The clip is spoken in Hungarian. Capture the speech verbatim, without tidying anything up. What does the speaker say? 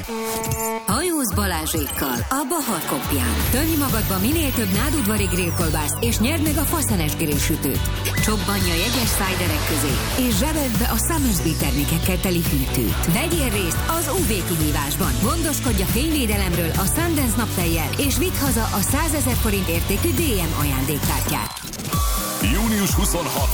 Hajóz Balázsékkal a Bahar Kopján. Tölj magadba minél több nádudvari grillkolbászt, és nyerd meg a faszenes grillsütőt. Csobbanj a jegyes szájderek közé, és zsebeld be a Summersby termékekkel teli hűtőt. Vegyél részt az ú vé kihívásban. Gondoskodj a fényvédelemről a Sundance naptejjel, és vidd haza a százezer forint értékű dé em ajándékkártyát. június huszonhatodika